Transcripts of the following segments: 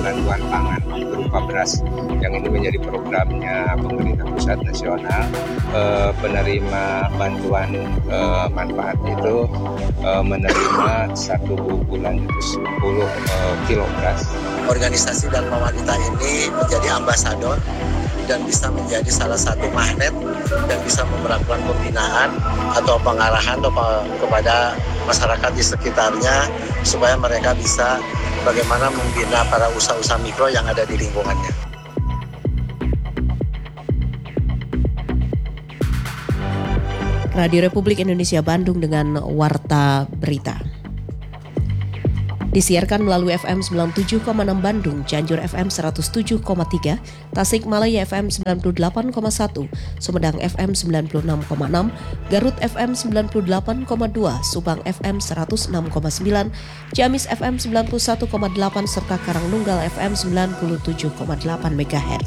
bantuan pangan berupa beras yang ini menjadi programnya pemerintah pusat nasional. Penerima bantuan manfaat itu menerima 1 bulan itu 10 kilo beras. Organisasi Dharma Wanita ini menjadi ambasador dan bisa menjadi salah satu magnet dan bisa melakukan pembinaan atau pengarahan kepada masyarakat di sekitarnya supaya mereka bisa bagaimana membina para usaha-usaha mikro yang ada di lingkungannya. Radio Republik Indonesia Bandung dengan Warta Berita. Disiarkan melalui FM 97,6 Bandung, Cianjur FM 107,3, Tasikmalaya FM 98,1, Sumedang FM 96,6, Garut FM 98,2, Subang FM 106,9, Ciamis FM 91,8, serta Karangnunggal FM 97,8 MHz.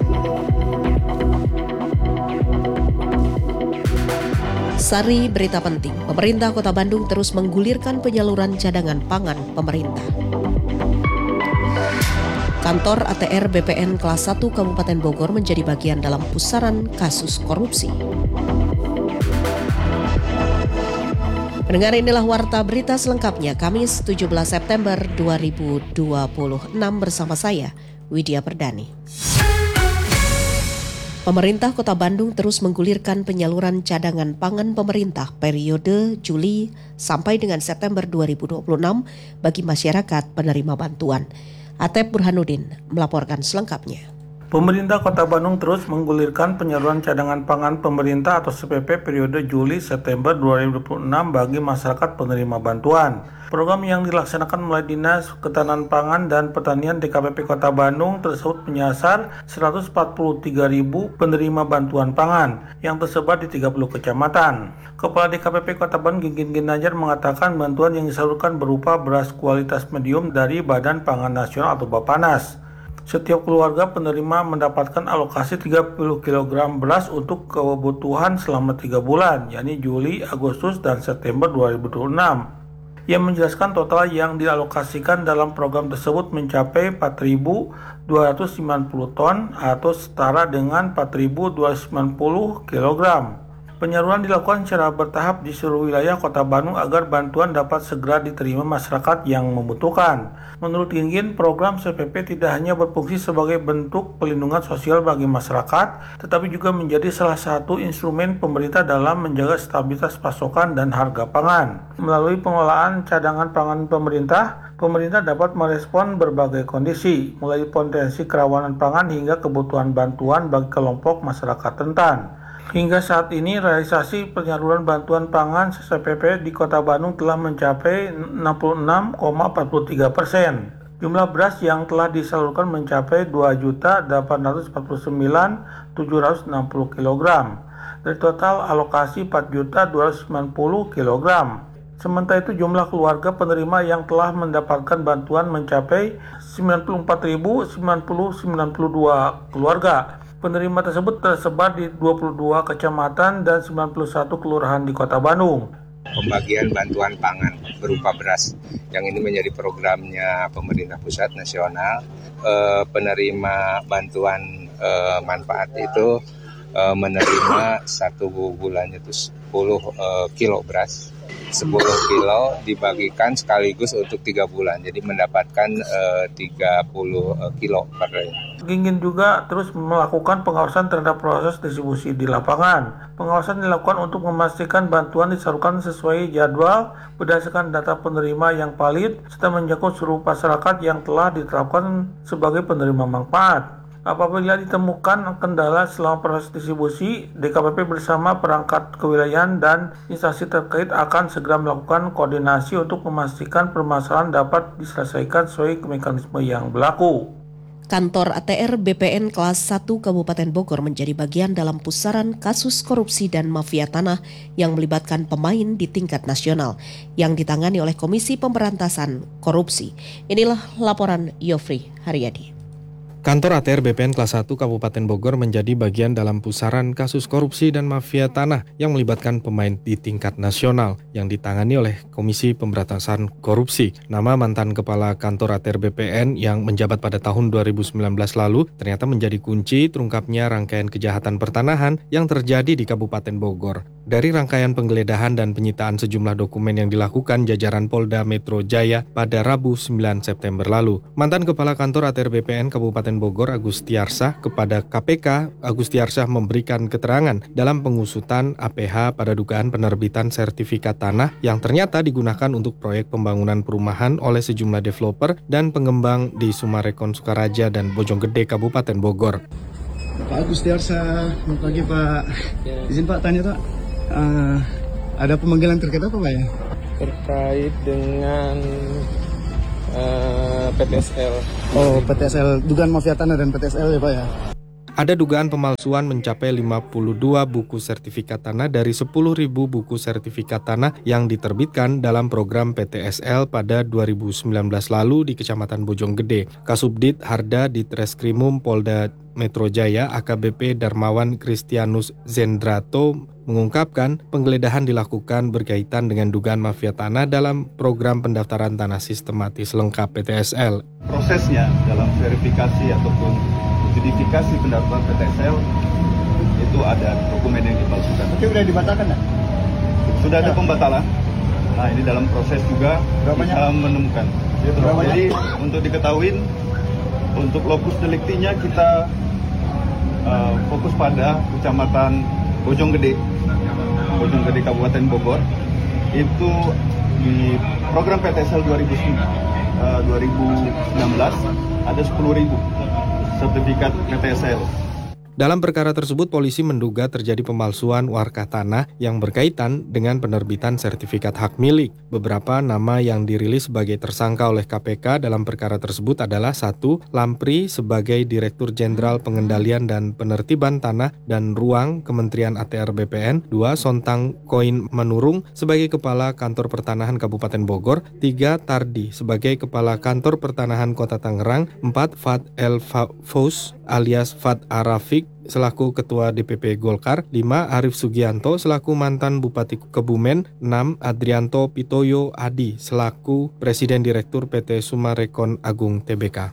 Sari berita penting, pemerintah Kota Bandung terus menggulirkan penyaluran cadangan pangan pemerintah. Kantor ATR BPN kelas 1 Kabupaten Bogor menjadi bagian dalam pusaran kasus korupsi. Pendengar, inilah Warta Berita selengkapnya Kamis 17 September 2026 bersama saya, Widya Perdani. Pemerintah Kota Bandung terus menggulirkan penyaluran cadangan pangan pemerintah periode Juli sampai dengan September 2026 bagi masyarakat penerima bantuan. Atep Burhanuddin melaporkan selengkapnya. Pemerintah Kota Bandung terus menggulirkan penyaluran cadangan pangan pemerintah atau CPP periode Juli-September 2026 bagi masyarakat penerima bantuan. Program yang dilaksanakan melalui Dinas Ketahanan Pangan dan Pertanian DKPP Kota Bandung tersebut menyasar 143.000 penerima bantuan pangan yang tersebar di 30 kecamatan. Kepala DKPP Kota Bandung Gingin Ginanjar mengatakan bantuan yang disalurkan berupa beras kualitas medium dari Badan Pangan Nasional atau Bappenas. Setiap keluarga penerima mendapatkan alokasi 30 kg beras untuk kebutuhan selama 3 bulan, yakni Juli, Agustus, dan September 2026. Ia menjelaskan total yang dialokasikan dalam program tersebut mencapai 4.290 ton atau setara dengan 4.290 kg. Penyaluran dilakukan secara bertahap di seluruh wilayah Kota Bandung agar bantuan dapat segera diterima masyarakat yang membutuhkan. Menurut Gingin, program CPP tidak hanya berfungsi sebagai bentuk pelindungan sosial bagi masyarakat, tetapi juga menjadi salah satu instrumen pemerintah dalam menjaga stabilitas pasokan dan harga pangan. Melalui pengelolaan cadangan pangan pemerintah dapat merespon berbagai kondisi, mulai potensi kerawanan pangan hingga kebutuhan bantuan bagi kelompok masyarakat rentan. Hingga saat ini, realisasi penyaluran bantuan pangan CPP di Kota Bandung telah mencapai 66,43%. Jumlah beras yang telah disalurkan mencapai 2.849.760 kg. Dari total alokasi 4.290 kg. Sementara itu jumlah keluarga penerima yang telah mendapatkan bantuan mencapai 94.992 keluarga. Penerima tersebut tersebar di 22 kecamatan dan 91 kelurahan di Kota Bandung. Pembagian bantuan pangan berupa beras yang ini menjadi programnya pemerintah pusat nasional. Penerima bantuan manfaat itu menerima 1 bulan itu 10 kilo beras. 10 kilo dibagikan sekaligus untuk 3 bulan, jadi mendapatkan 30 kilo per hari. Gingin juga terus melakukan pengawasan terhadap proses distribusi di lapangan. Pengawasan dilakukan untuk memastikan bantuan disalurkan sesuai jadwal berdasarkan data penerima yang valid serta menjangkau seluruh masyarakat yang telah ditetapkan sebagai penerima manfaat. Apabila ditemukan kendala selama proses distribusi, DKPP bersama perangkat kewilayahan dan instansi terkait akan segera melakukan koordinasi untuk memastikan permasalahan dapat diselesaikan sesuai mekanisme yang berlaku. Kantor ATR BPN kelas 1 Kabupaten Bogor menjadi bagian dalam pusaran kasus korupsi dan mafia tanah yang melibatkan pemain di tingkat nasional yang ditangani oleh Komisi Pemberantasan Korupsi. Inilah laporan Yofri Haryadi. Kantor ATR BPN kelas 1 Kabupaten Bogor menjadi bagian dalam pusaran kasus korupsi dan mafia tanah yang melibatkan pemain di tingkat nasional yang ditangani oleh Komisi Pemberantasan Korupsi. Nama mantan Kepala Kantor ATR BPN yang menjabat pada tahun 2019 lalu ternyata menjadi kunci terungkapnya rangkaian kejahatan pertanahan yang terjadi di Kabupaten Bogor. Dari rangkaian penggeledahan dan penyitaan sejumlah dokumen yang dilakukan jajaran Polda Metro Jaya pada Rabu 9 September lalu, mantan Kepala Kantor ATR BPN Kabupaten Bogor Agustiarsah kepada KPK, Agustiarsah memberikan keterangan dalam pengusutan APH pada dugaan penerbitan sertifikat tanah yang ternyata digunakan untuk proyek pembangunan perumahan oleh sejumlah developer dan pengembang di Sumarekon Sukaraja dan Bojonggede Kabupaten Bogor. Pak Agustiarsah, selamat pagi Pak. Izin Pak tanya Pak, ada pemanggilan terkait apa Pak ya? Terkait dengan PTSL. Oh, PTSL, dugaan mafia tanah dan PTSL ya Pak ya? Ada dugaan pemalsuan mencapai 52 buku sertifikat tanah dari 10.000 buku sertifikat tanah yang diterbitkan dalam program PTSL pada 2019 lalu di Kecamatan Bojonggede. Kasubdit Harda Ditreskrimum Polda Metro Jaya AKBP Darmawan Kristianus Zendrato mengungkapkan penggeledahan dilakukan berkaitan dengan dugaan mafia tanah dalam program pendaftaran tanah sistematis lengkap PTSL. Prosesnya dalam verifikasi ataupun justifikasi pendaftaran PTSL itu ada dokumen yang dipalsukan. Oke, sudah dibatalkan ya? Sudah ada pembatalan. Nah, ini dalam proses juga kita menemukan. Jadi untuk diketahui, untuk lokus deliktinya kita fokus pada Kecamatan Bojonggede Kabupaten Bogor. Itu di program PTSL 2019 ada 10.000 sertifikat PTSL. Dalam perkara tersebut, polisi menduga terjadi pemalsuan warkah tanah yang berkaitan dengan penerbitan sertifikat hak milik. Beberapa nama yang dirilis sebagai tersangka oleh KPK dalam perkara tersebut adalah 1. Lampri sebagai Direktur Jenderal Pengendalian dan Penertiban Tanah dan Ruang Kementerian ATR BPN. 2. Sontang Koin Manurung sebagai Kepala Kantor Pertanahan Kabupaten Bogor. 3. Tardi sebagai Kepala Kantor Pertanahan Kota Tangerang. 4. Fat El Fous alias Fat Arafik selaku Ketua DPP Golkar. 5. Arif Sugianto selaku mantan Bupati Kebumen. 6. Adrianto Pitoyo Adi selaku Presiden Direktur PT Sumarekon Agung Tbk.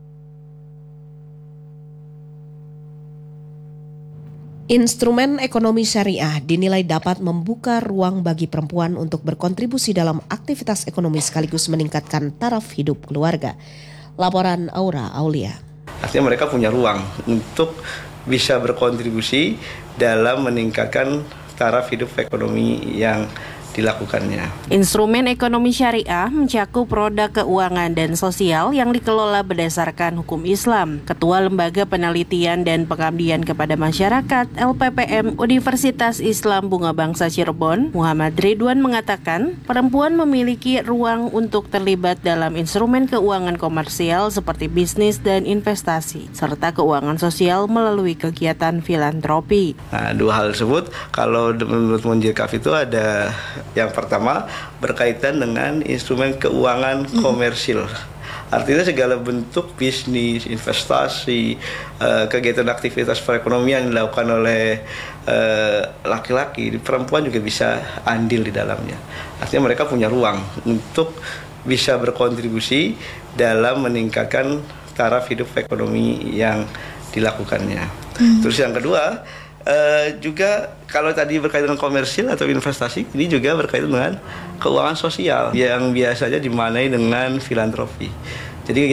Instrumen ekonomi syariah dinilai dapat membuka ruang bagi perempuan untuk berkontribusi dalam aktivitas ekonomi sekaligus meningkatkan taraf hidup keluarga. Laporan Aura Aulia. Artinya mereka punya ruang untuk bisa berkontribusi dalam meningkatkan taraf hidup ekonomi yang dilakukannya. Instrumen ekonomi syariah mencakup roda keuangan dan sosial yang dikelola berdasarkan hukum Islam. Ketua Lembaga Penelitian dan Pengabdian kepada Masyarakat LPPM Universitas Islam Bunga Bangsa Cirebon, Muhammad Ridwan mengatakan, perempuan memiliki ruang untuk terlibat dalam instrumen keuangan komersial seperti bisnis dan investasi, serta keuangan sosial melalui kegiatan filantropi. Nah, dua hal tersebut kalau menurut Munjir Kaf itu ada yang pertama berkaitan dengan instrumen keuangan komersil. Artinya segala bentuk bisnis, investasi, kegiatan aktivitas perekonomian yang dilakukan oleh laki-laki, perempuan juga bisa andil di dalamnya. Artinya mereka punya ruang untuk bisa berkontribusi dalam meningkatkan taraf hidup ekonomi yang dilakukannya. Terus yang kedua, juga kalau tadi berkaitan dengan komersil atau investasi, ini juga berkaitan dengan keuangan sosial yang biasanya dimaknai dengan filantropi. Jadi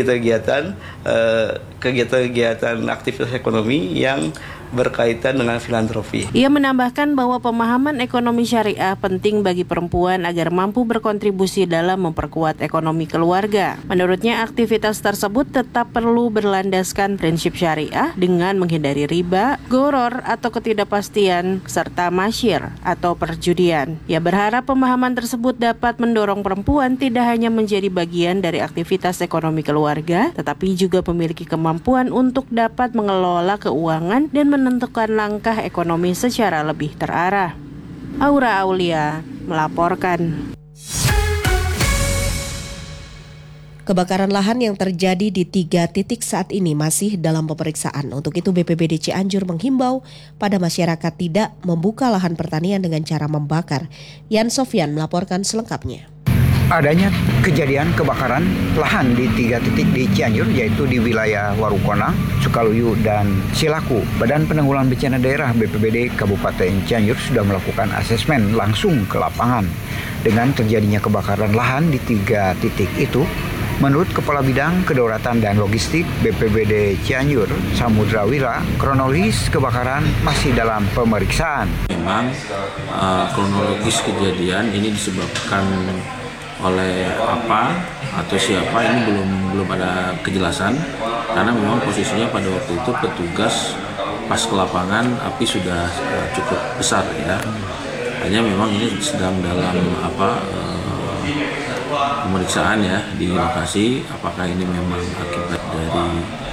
kegiatan aktivitas ekonomi yang berkaitan dengan filantropi. Ia menambahkan bahwa pemahaman ekonomi syariah penting bagi perempuan agar mampu berkontribusi dalam memperkuat ekonomi keluarga. Menurutnya, aktivitas tersebut tetap perlu berlandaskan prinsip syariah dengan menghindari riba, goror atau ketidakpastian, serta masyir atau perjudian. Ia berharap pemahaman tersebut dapat mendorong perempuan tidak hanya menjadi bagian dari aktivitas ekonomi keluarga, tetapi juga memiliki kemampuan untuk dapat mengelola keuangan dan menentukan langkah ekonomi secara lebih terarah. Aura Aulia melaporkan. Kebakaran lahan yang terjadi di 3 titik saat ini masih dalam pemeriksaan. Untuk itu BPBD Cianjur menghimbau pada masyarakat tidak membuka lahan pertanian dengan cara membakar. Yan Sofyan melaporkan selengkapnya. Adanya kejadian kebakaran lahan di 3 titik di Cianjur, yaitu di wilayah Warukonang, Sukaluyu, dan Silaku. Badan Penanggulangan Bencana Daerah BPBD Kabupaten Cianjur sudah melakukan asesmen langsung ke lapangan. Dengan terjadinya kebakaran lahan di 3 titik itu, menurut Kepala Bidang Kedaulatan dan Logistik BPBD Cianjur, Samudra Wira, kronologis kebakaran masih dalam pemeriksaan. Memang kronologis kejadian ini disebabkan oleh apa atau siapa ini belum ada kejelasan, karena memang posisinya pada waktu itu petugas pas ke lapangan api sudah cukup besar ya. Hanya memang ini sedang dalam pemeriksaan ya di lokasi, apakah ini memang akibat dari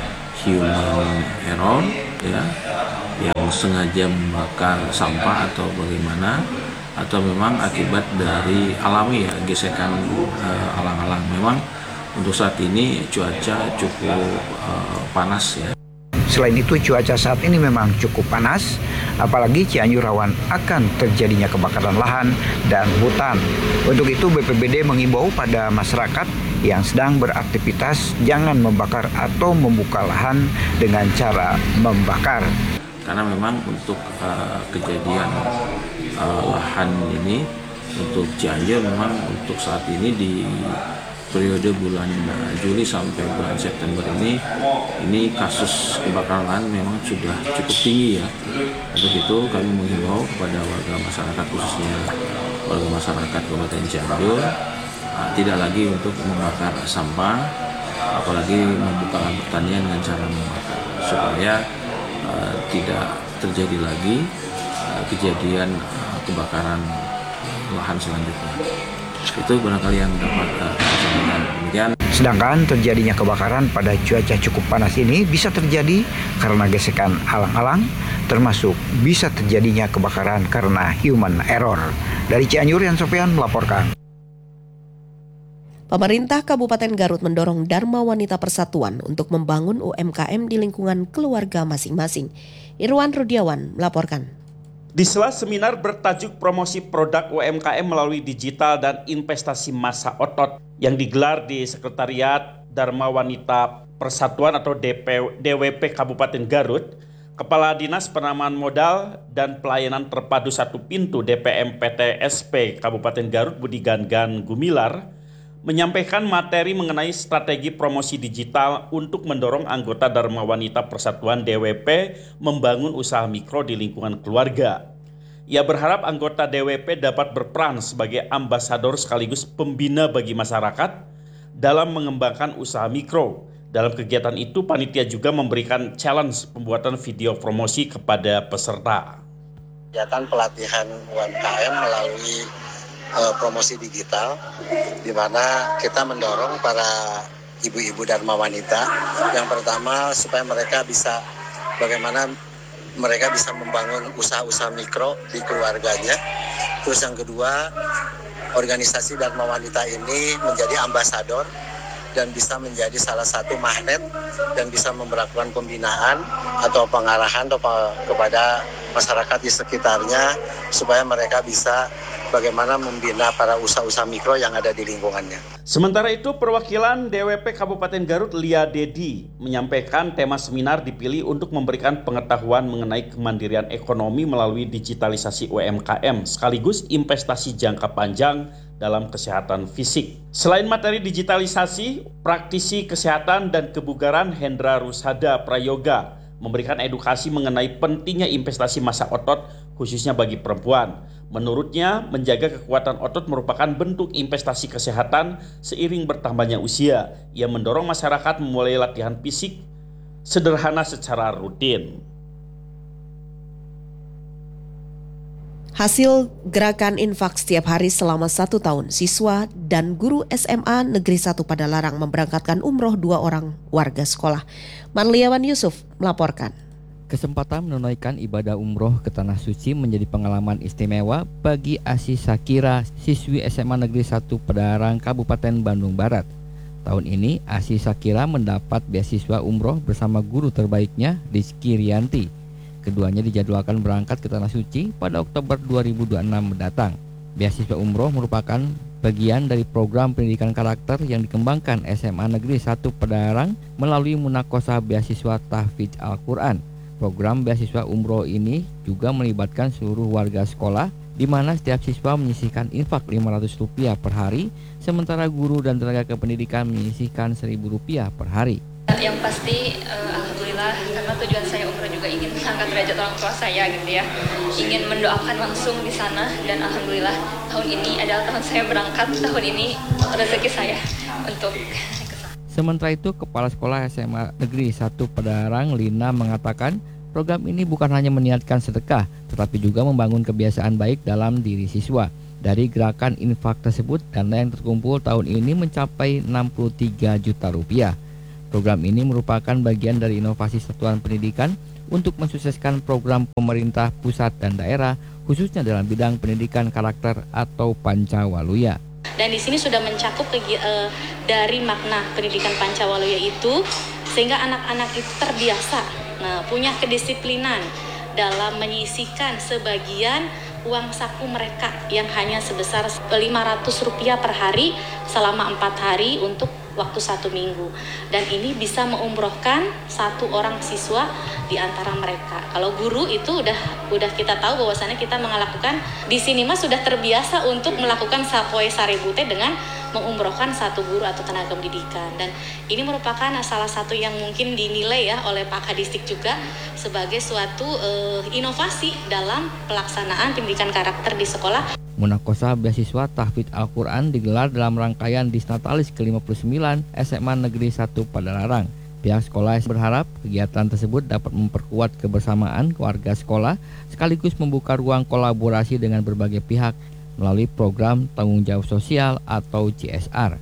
human error ya yang sengaja membakar sampah atau bagaimana, atau memang akibat dari alami ya, gesekan alang-alang. Memang untuk saat ini cuaca cukup panas ya. Selain itu cuaca saat ini memang cukup panas, apalagi Cianjur rawan akan terjadinya kebakaran lahan dan hutan. Untuk itu BPBD mengimbau pada masyarakat yang sedang beraktivitas jangan membakar atau membuka lahan dengan cara membakar. Karena memang untuk kejadian lahan ini untuk Cianjur memang untuk saat ini di periode bulan Juli sampai bulan September ini kasus kebakaran lahan memang sudah cukup tinggi ya. Untuk itu kami menghimbau kepada warga masyarakat, khususnya warga masyarakat Kabupaten Cianjur, tidak lagi untuk membakar sampah, apalagi membuka lahan pertanian dengan cara membakar, supaya tidak terjadi lagi kejadian kebakaran lahan selanjutnya. Itu barangkali yang dapat disampaikan. Demikian. Sedangkan terjadinya kebakaran pada cuaca cukup panas ini bisa terjadi karena gesekan alang-alang, termasuk bisa terjadinya kebakaran karena human error. Dari Cianjur, Yan Sofyan melaporkan. Pemerintah Kabupaten Garut mendorong Dharma Wanita Persatuan untuk membangun UMKM di lingkungan keluarga masing-masing. Irwan Rudiawan melaporkan. Di sela seminar bertajuk promosi produk UMKM melalui digital dan investasi masa otot yang digelar di Sekretariat Dharma Wanita Persatuan atau DWP Kabupaten Garut, Kepala Dinas Penanaman Modal dan Pelayanan Terpadu Satu Pintu DPM PTSP Kabupaten Garut Budi Gangan Gumilar menyampaikan materi mengenai strategi promosi digital untuk mendorong anggota Dharma Wanita Persatuan DWP membangun usaha mikro di lingkungan keluarga. Ia berharap anggota DWP dapat berperan sebagai ambasador sekaligus pembina bagi masyarakat dalam mengembangkan usaha mikro. Dalam kegiatan itu, panitia juga memberikan challenge pembuatan video promosi kepada peserta. Kegiatan pelatihan UMKM melalui promosi digital, di mana kita mendorong para ibu-ibu Dharma Wanita. Yang pertama, supaya mereka bisa bagaimana mereka bisa membangun usaha-usaha mikro di keluarganya. Terus yang kedua, organisasi Dharma Wanita ini menjadi ambasador dan bisa menjadi salah satu magnet dan bisa memperlakukan pembinaan atau pengarahan kepada masyarakat di sekitarnya supaya mereka bisa bagaimana membina para usaha-usaha mikro yang ada di lingkungannya. Sementara itu, perwakilan DWP Kabupaten Garut Lia Dedi menyampaikan tema seminar dipilih untuk memberikan pengetahuan mengenai kemandirian ekonomi melalui digitalisasi UMKM sekaligus investasi jangka panjang dalam kesehatan fisik. Selain materi digitalisasi, praktisi kesehatan dan kebugaran Hendra Rusada Prayoga memberikan edukasi mengenai pentingnya investasi masa otot khususnya bagi perempuan. Menurutnya, menjaga kekuatan otot merupakan bentuk investasi kesehatan seiring bertambahnya usia. Ia mendorong masyarakat memulai latihan fisik sederhana secara rutin. Hasil gerakan infak setiap hari selama 1 tahun, siswa dan guru SMA Negeri 1 Padalarang memberangkatkan umroh 2 orang warga sekolah. Marliawan Yusuf melaporkan. Kesempatan menunaikan ibadah umroh ke Tanah Suci menjadi pengalaman istimewa bagi Asy Sakira, siswi SMA Negeri 1 Padalarang Kabupaten Bandung Barat. Tahun ini Asy Shakira mendapat beasiswa umroh bersama guru terbaiknya Rizky Rianti. Keduanya dijadwalkan berangkat ke Tanah Suci pada Oktober 2026 mendatang. Beasiswa umroh merupakan bagian dari program pendidikan karakter yang dikembangkan SMA Negeri 1 Padalarang melalui Munakosa Beasiswa Tahfidz Al-Quran. Program beasiswa umroh ini juga melibatkan seluruh warga sekolah, di mana setiap siswa menyisihkan infak Rp500 per hari, sementara guru dan tenaga kependidikan menyisihkan Rp1.000 per hari. Yang pasti alhamdulillah, karena tujuan saya umroh juga ingin mengangkat derajat orang tua saya gitu ya, ingin mendoakan langsung di sana, dan alhamdulillah tahun ini adalah tahun saya berangkat, tahun ini rezeki saya untuk. Sementara itu, Kepala Sekolah SMA Negeri 1 Padalarang Lina mengatakan program ini bukan hanya meniatkan sedekah, tetapi juga membangun kebiasaan baik dalam diri siswa. Dari gerakan infak tersebut, dana yang terkumpul tahun ini mencapai Rp63 juta. Program ini merupakan bagian dari inovasi Satuan Pendidikan untuk mensukseskan program pemerintah pusat dan daerah, khususnya dalam bidang pendidikan karakter atau Pancawaluya. Dan di sini sudah mencakup dari makna pendidikan Pancawaluya itu, sehingga anak-anak itu terbiasa, punya kedisiplinan dalam menyisihkan sebagian uang saku mereka yang hanya sebesar Rp500 per hari selama 4 hari untuk waktu 1 minggu, dan ini bisa mengumrohkan 1 orang siswa di antara mereka. Kalau guru itu udah kita tahu bahwasannya kita melakukan di sini mah sudah terbiasa untuk melakukan sapoe sarebu teh dengan mengumrohkan 1 guru atau tenaga pendidikan, dan ini merupakan salah satu yang mungkin dinilai ya oleh Pak Kadistik juga sebagai suatu inovasi dalam pelaksanaan pendidikan karakter di sekolah. Munakosa Beasiswa Tahfidz Al-Quran digelar dalam rangkaian Disnatalis ke-59 SMA Negeri 1 Padalarang. Pihak sekolah berharap kegiatan tersebut dapat memperkuat kebersamaan keluarga sekolah sekaligus membuka ruang kolaborasi dengan berbagai pihak melalui program tanggung jawab sosial atau CSR.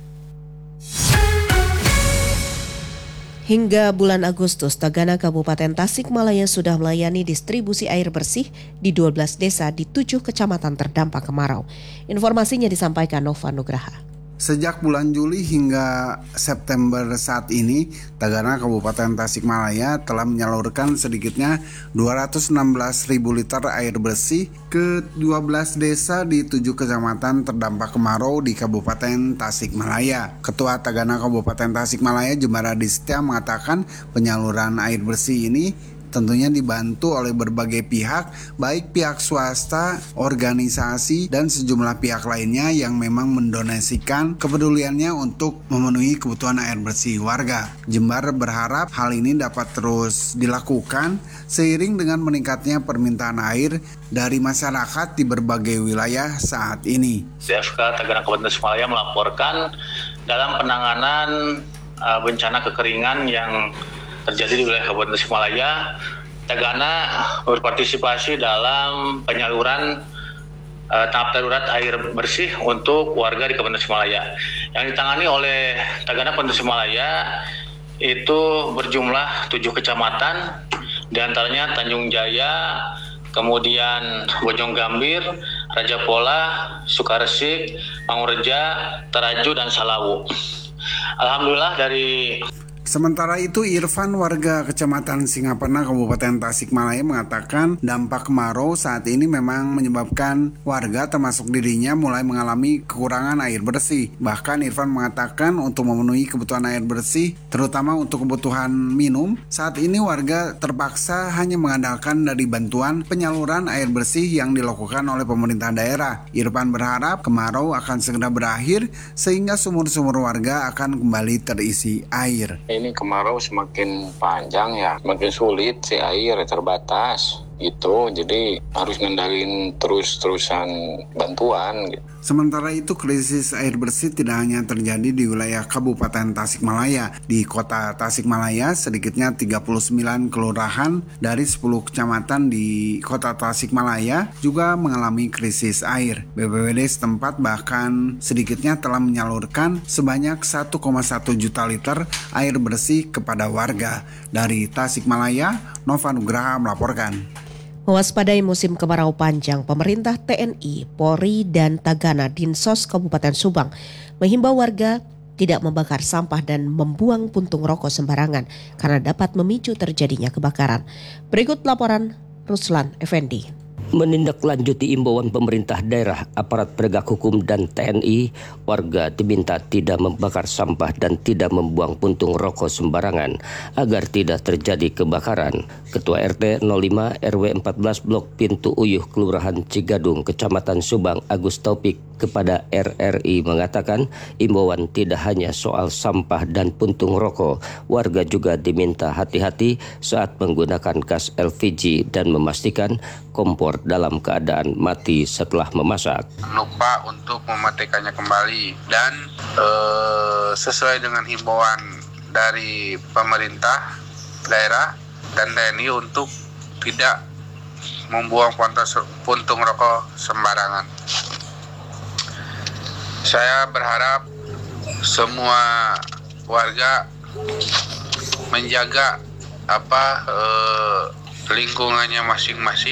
Hingga bulan Agustus, Tagana Kabupaten Tasikmalaya sudah melayani distribusi air bersih di 12 desa di 7 kecamatan terdampak kemarau. Informasinya disampaikan Nova Nugraha. Sejak bulan Juli hingga September saat ini, Tagana Kabupaten Tasikmalaya telah menyalurkan sedikitnya 216.000 liter air bersih ke 12 desa di 7 kecamatan terdampak kemarau di Kabupaten Tasikmalaya. Ketua Tagana Kabupaten Tasikmalaya Jembara Distia mengatakan penyaluran air bersih ini tentunya dibantu oleh berbagai pihak, baik pihak swasta, organisasi, dan sejumlah pihak lainnya yang memang mendonasikan kepeduliannya untuk memenuhi kebutuhan air bersih warga. Jember berharap hal ini dapat terus dilakukan seiring dengan meningkatnya permintaan air dari masyarakat di berbagai wilayah saat ini. CFK Tagana Kabupaten Tasikmalaya melaporkan dalam penanganan bencana kekeringan yang terjadi di wilayah Kabupaten Tasikmalaya, Tagana berpartisipasi dalam penyaluran tahap darurat air bersih untuk warga di Kabupaten Tasikmalaya. Yang ditangani oleh Tagana Kabupaten Tasikmalaya itu berjumlah 7 kecamatan, diantaranya Tanjung Jaya, kemudian Bojong Gambir, Raja Pola, Sukaresik, Mangureja, Taraju, dan Salawu. Alhamdulillah dari Sementara itu, Irfan warga Kecamatan Singapena Kabupaten Tasikmalaya mengatakan dampak kemarau saat ini memang menyebabkan warga termasuk dirinya mulai mengalami kekurangan air bersih. Bahkan Irfan mengatakan untuk memenuhi kebutuhan air bersih, terutama untuk kebutuhan minum, saat ini warga terpaksa hanya mengandalkan dari bantuan penyaluran air bersih yang dilakukan oleh pemerintah daerah. Irfan berharap kemarau akan segera berakhir sehingga sumur-sumur warga akan kembali terisi air. Ini kemarau semakin panjang ya, semakin sulit si air terbatas gitu, jadi harus ngendalin terus-terusan bantuan gitu. Sementara itu, krisis air bersih tidak hanya terjadi di wilayah Kabupaten Tasikmalaya. Di kota Tasikmalaya, sedikitnya 39 kelurahan dari 10 kecamatan di kota Tasikmalaya juga mengalami krisis air. BPBD setempat bahkan sedikitnya telah menyalurkan sebanyak 1,1 juta liter air bersih kepada warga. Dari Tasikmalaya, Nova Nugraha melaporkan. Mewaspadai musim kemarau panjang, pemerintah TNI, Polri, dan Tagana Dinsos Kabupaten Subang menghimbau warga tidak membakar sampah dan membuang puntung rokok sembarangan karena dapat memicu terjadinya kebakaran. Berikut laporan Ruslan Effendi. Menindaklanjuti imbauan pemerintah daerah, aparat penegak hukum dan TNI, warga diminta tidak membakar sampah dan tidak membuang puntung rokok sembarangan agar tidak terjadi kebakaran. Ketua RT 05 RW 14 Blok Pintu Uyuh Kelurahan Cigadung, Kecamatan Subang, Agus Taufik kepada RRI mengatakan imbauan tidak hanya soal sampah dan puntung rokok, warga juga diminta hati-hati saat menggunakan gas LPG dan memastikan kompor dalam keadaan mati setelah memasak. Lupa untuk mematikannya kembali dan sesuai dengan himbauan dari pemerintah daerah dan TNI untuk tidak membuang puntung rokok sembarangan. Saya berharap semua warga menjaga lingkungannya masing-masing.